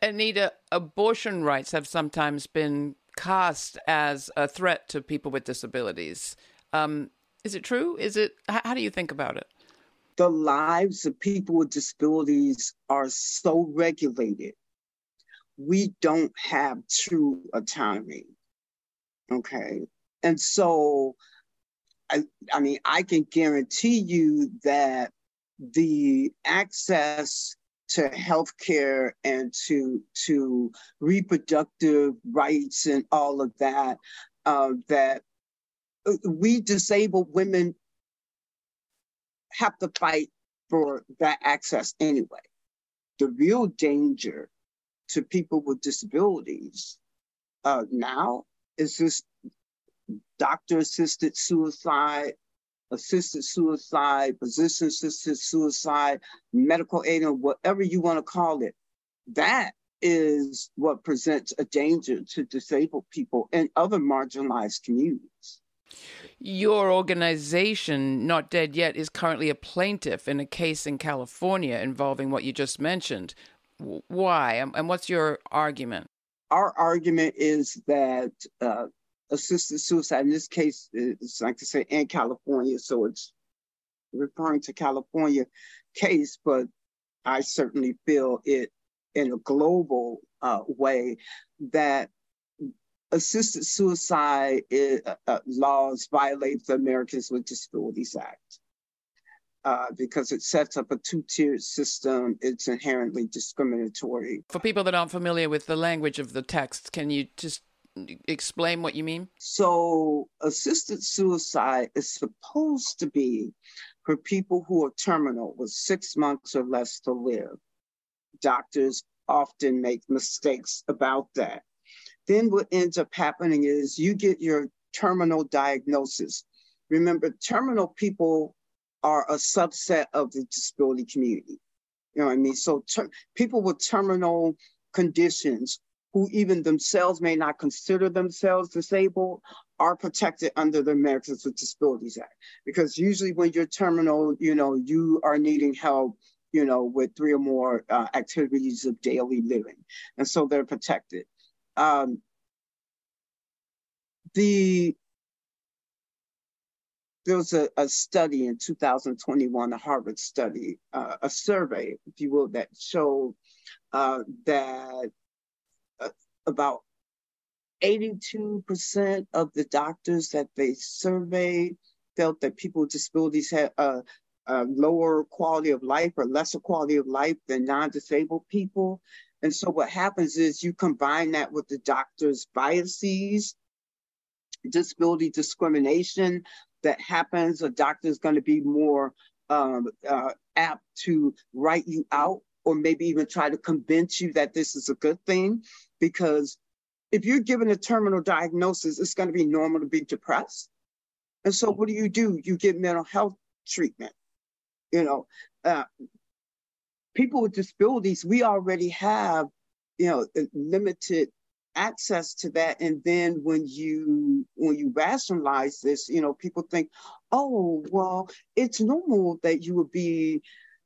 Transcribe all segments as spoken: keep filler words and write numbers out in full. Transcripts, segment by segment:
Anita, abortion rights have sometimes been cast as a threat to people with disabilities. Um, is it true? Is it? How, how do you think about it? The lives of people with disabilities are so regulated. We don't have true autonomy. Okay. And so, I, I mean, I can guarantee you that the access to healthcare and to to reproductive rights and all of that, uh, that we disabled women have to fight for that access anyway. The real danger to people with disabilities uh, now is this doctor-assisted suicide, assisted suicide, physician-assisted suicide, medical aid, or whatever you want to call it. That is what presents a danger to disabled people and other marginalized communities. Your organization, Not Dead Yet, is currently a plaintiff in a case in California involving what you just mentioned. Why? And what's your argument? Our argument is that uh, assisted suicide, in this case, it's like to say in California, so it's referring to California case, but I certainly feel it in a global uh, way that assisted suicide is, uh, laws violate the Americans with Disabilities Act uh, because it sets up a two-tiered system. It's inherently discriminatory. For people that aren't familiar with the language of the text, can you just explain what you mean? So assisted suicide is supposed to be for people who are terminal with six months or less to live. Doctors often make mistakes about that. Then what ends up happening is you get your terminal diagnosis. Remember, terminal people are a subset of the disability community. You know what I mean? So ter- people with terminal conditions who even themselves may not consider themselves disabled are protected under the Americans with Disabilities Act. Because usually when you're terminal, you know, you are needing help, you know, with three or more uh, activities of daily living. And so they're protected. Um, the there was a, a study in two thousand twenty-one, a Harvard study, uh, a survey, if you will, that showed uh, that uh, about eighty-two percent of the doctors that they surveyed felt that people with disabilities had a, a lower quality of life or lesser quality of life than non-disabled people. And so what happens is you combine that with the doctor's biases, disability discrimination that happens. A doctor is going to be more um, uh, apt to write you out or maybe even try to convince you that this is a good thing. Because if you're given a terminal diagnosis, it's going to be normal to be depressed. And so what do you do? You get mental health treatment. You know, uh, people with disabilities, we already have, you know, limited access to that. And then when you when you rationalize this, you know, people think, oh, well, it's normal that you would be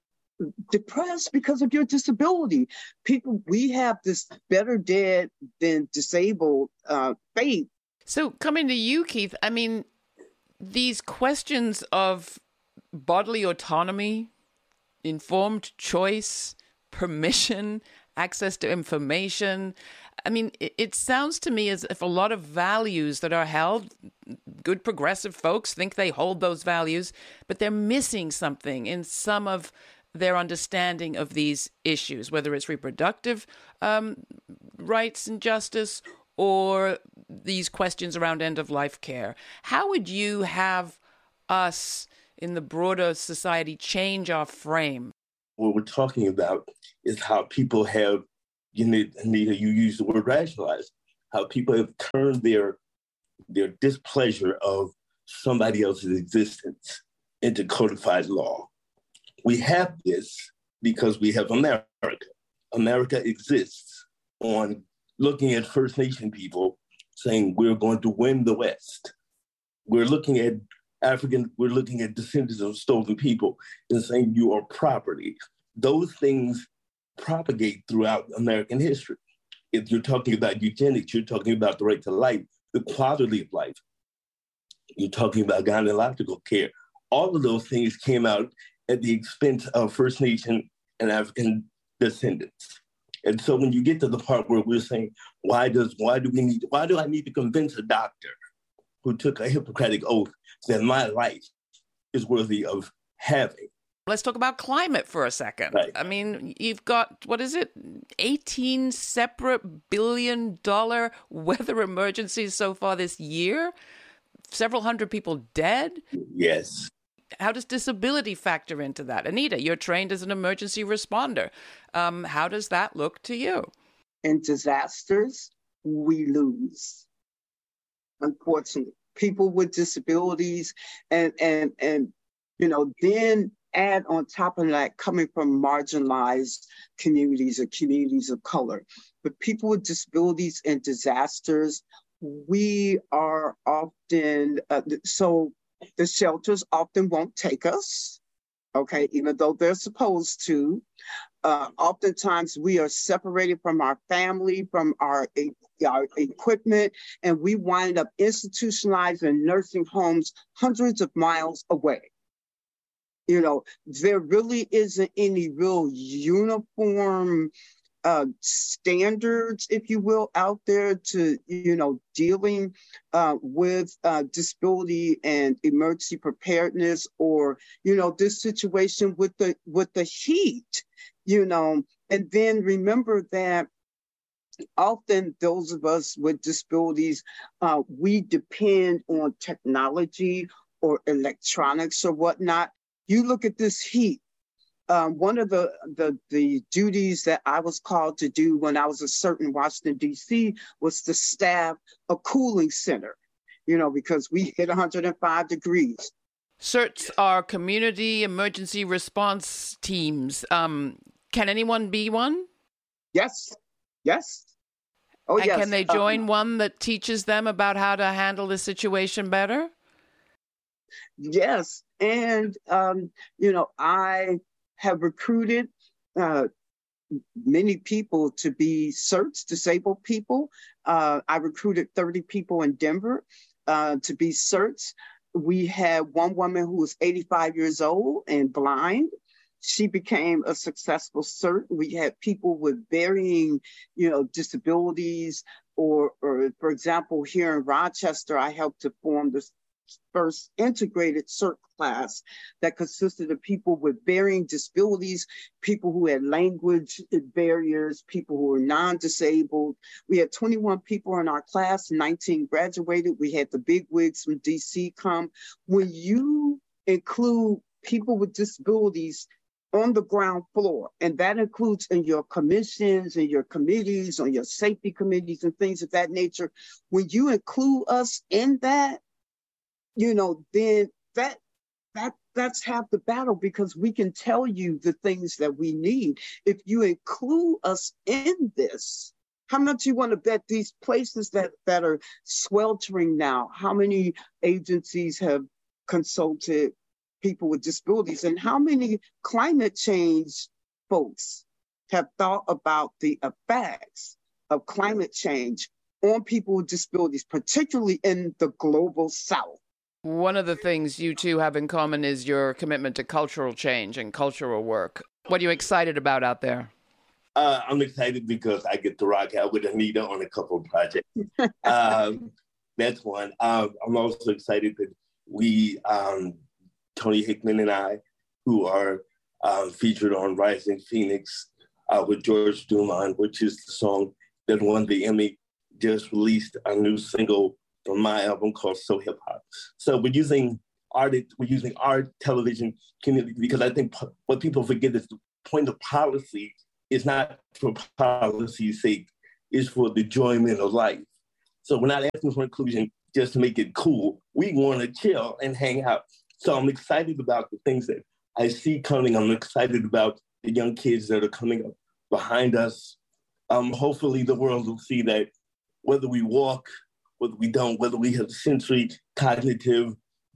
depressed because of your disability. People, we have this better dead than disabled uh, faith. So coming to you, Keith, I mean, these questions of bodily autonomy, informed choice, permission, access to information. I mean, it, it sounds to me as if a lot of values that are held, good progressive folks think they hold those values, but they're missing something in some of their understanding of these issues, whether it's reproductive um, rights and justice or these questions around end-of-life care. How would you have us in the broader society change our frame? What we're talking about is how people have, you know, Anita, you use the word rationalize, how people have turned their, their displeasure of somebody else's existence into codified law. We have this because we have America. America exists on looking at First Nation people saying we're going to win the West. We're looking at African, we're looking at descendants of stolen people and saying you are property. Those things propagate throughout American history. If you're talking about eugenics, you're talking about the right to life, the quality of life. You're talking about gynecological care. All of those things came out at the expense of First Nation and African descendants. And so when you get to the part where we're saying, why does why do we need why do I need to convince a doctor who took a Hippocratic oath that my life is worthy of having? Let's talk about climate for a second. Right. I mean, you've got, what is it, eighteen separate billion dollar weather emergencies so far this year? Several hundred people dead? Yes. How does disability factor into that? Anita, you're trained as an emergency responder. Um, how does that look to you? In disasters, we lose. Unfortunately, people with disabilities and, and, and, you know, then add on top of that coming from marginalized communities or communities of color. But people with disabilities and disasters, we are often, uh, so the shelters often won't take us, okay, even though they're supposed to. Uh, oftentimes we are separated from our family, from our, our equipment, and we wind up institutionalized in nursing homes hundreds of miles away. You know, there really isn't any real uniform uh, standards, if you will, out there to, you know, dealing uh, with uh, disability and emergency preparedness, or, you know, this situation with the with the heat, you know. And then remember that often those of us with disabilities, uh, we depend on technology or electronics or whatnot. You look at this heat. Um, one of the, the the duties that I was called to do when I was a cert in Washington, D C was to staff a cooling center, you know, because we hit one hundred five degrees. CERTs are community emergency response teams. Um, can anyone be one? Yes, yes. Oh, and yes. Can they join um, one that teaches them about how to handle the situation better? Yes. And, um, you know, I have recruited uh, many people to be CERTs, disabled people. Uh, I recruited thirty people in Denver uh, to be CERTs. We had one woman who was eighty-five years old and blind. She became a successful CERT. We had people with varying, you know, disabilities, or, or for example, here in Rochester, I helped to form this first integrated CERT class that consisted of people with varying disabilities, people who had language barriers, people who were non-disabled. We had twenty-one people in our class, nineteen graduated. We had the big wigs from D C come. When you include people with disabilities on the ground floor, and that includes in your commissions and your committees, on your safety committees and things of that nature, when you include us in that, you know, then that that that's half the battle, because we can tell you the things that we need. If you include us in this, how much you want to bet these places that, that are sweltering now, how many agencies have consulted people with disabilities, and how many climate change folks have thought about the effects of climate change on people with disabilities, particularly in the global South? One of the things you two have in common is your commitment to cultural change and cultural work. What are you excited about out there? Uh, I'm excited because I get to rock out with Anita on a couple of projects. um, that's one. Um, I'm also excited that we, um, Tony Hickman and I, who are um, featured on Rising Phoenix uh, with George Dumont, which is the song that won the Emmy, just released a new single from my album called So Hip Hop. So we're using art, we're using art, television, community, because I think p- what people forget is the point of policy is not for policy's sake, it's for the enjoyment of life. So we're not asking for inclusion just to make it cool. We want to chill and hang out. So I'm excited about the things that I see coming. I'm excited about the young kids that are coming up behind us. Um, hopefully the world will see that whether we walk, whether we don't, whether we have sensory, cognitive,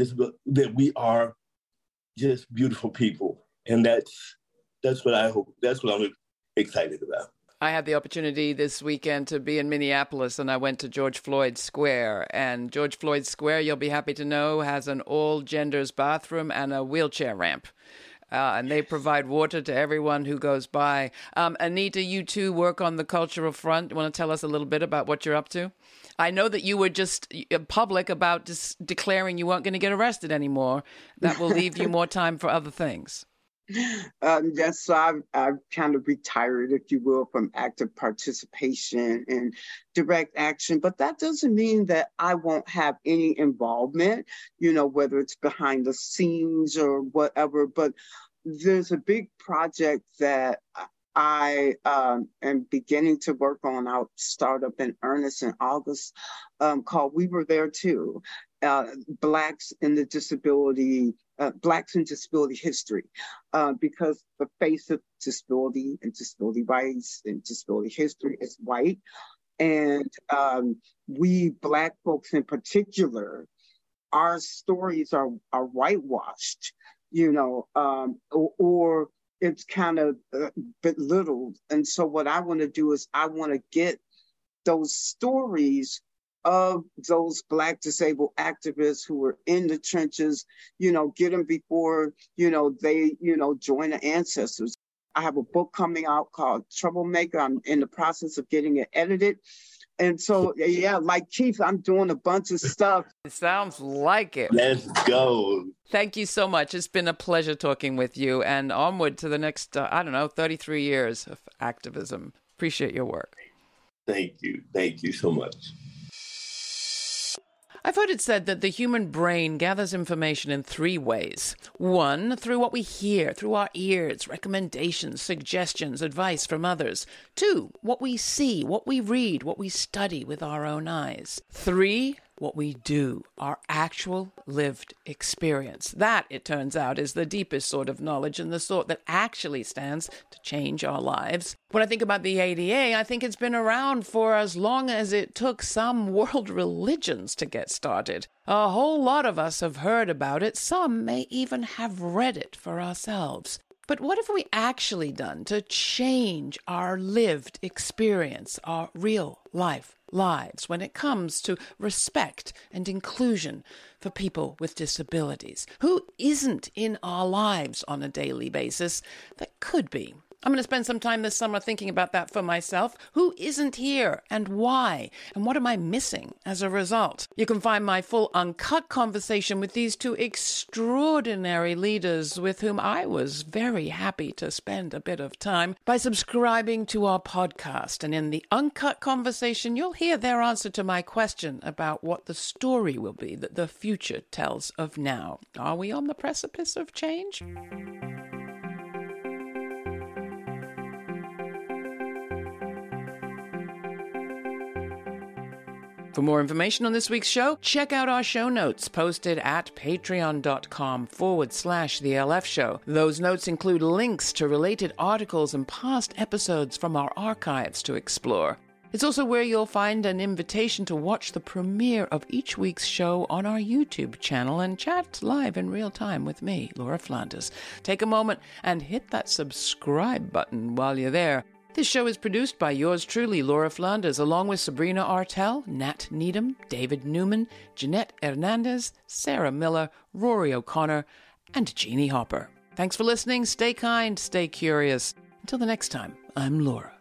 that we are just beautiful people. And that's that's what I hope, that's what I'm excited about. I had the opportunity this weekend to be in Minneapolis, and I went to George Floyd Square. And George Floyd Square, you'll be happy to know, has an all-genders bathroom and a wheelchair ramp. Uh, and they provide water to everyone who goes by. Um, Anita, you too work on the cultural front. You want to tell us a little bit about what you're up to? I know that you were just public about just declaring you weren't going to get arrested anymore. That will leave you more time for other things. Um, yes, so I've, I've kind of retired, if you will, from active participation and direct action, but that doesn't mean that I won't have any involvement, you know, whether it's behind the scenes or whatever, but there's a big project that I um, am beginning to work on. I'll start up in earnest in August, um, called We Were There Too, uh, Blacks in the Disability Uh, Blacks in Disability History, uh, because the face of disability and disability rights and disability history is white. And um, we Black folks in particular, our stories are, are whitewashed, you know, um, or, or it's kind of uh, belittled. And so what I want to do is I want to get those stories of those Black disabled activists who were in the trenches, you know, get them before, you know, they, you know, join the ancestors. I have a book coming out called Troublemaker. I'm in the process of getting it edited. And so, yeah, like Keith, I'm doing a bunch of stuff. It sounds like it. Let's go. Thank you so much. It's been a pleasure talking with you, and onward to the next, uh, I don't know, thirty-three years of activism. Appreciate your work. Thank you. Thank you so much. I've heard it said that the human brain gathers information in three ways. One, through what we hear, through our ears, recommendations, suggestions, advice from others. Two, what we see, what we read, what we study with our own eyes. Three, what we do, our actual lived experience. That, it turns out, is the deepest sort of knowledge and the sort that actually stands to change our lives. When I think about the A D A, I think it's been around for as long as it took some world religions to get started. A whole lot of us have heard about it. Some may even have read it for ourselves. But what have we actually done to change our lived experience, our real life lives, when it comes to respect and inclusion for people with disabilities? Who isn't in our lives on a daily basis that could be? I'm going to spend some time this summer thinking about that for myself. Who isn't here and why? And what am I missing as a result? You can find my full uncut conversation with these two extraordinary leaders with whom I was very happy to spend a bit of time by subscribing to our podcast. And in the uncut conversation, you'll hear their answer to my question about what the story will be that the future tells of now. Are we on the precipice of change? For more information on this week's show, check out our show notes posted at patreon.com forward slash the LF show. Those notes include links to related articles and past episodes from our archives to explore. It's also where you'll find an invitation to watch the premiere of each week's show on our YouTube channel and chat live in real time with me, Laura Flanders. Take a moment and hit that subscribe button while you're there. This show is produced by yours truly, Laura Flanders, along with Sabrina Artel, Nat Needham, David Newman, Jeanette Hernandez, Sarah Miller, Rory O'Connor, and Jeannie Hopper. Thanks for listening. Stay kind, stay curious. Until the next time, I'm Laura.